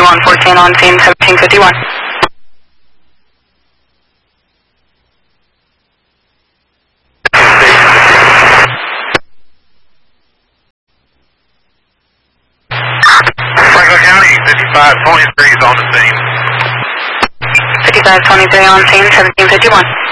5114 on scene, 1751. Franklin County, 5523 is on the scene. 5523 on scene, 1751.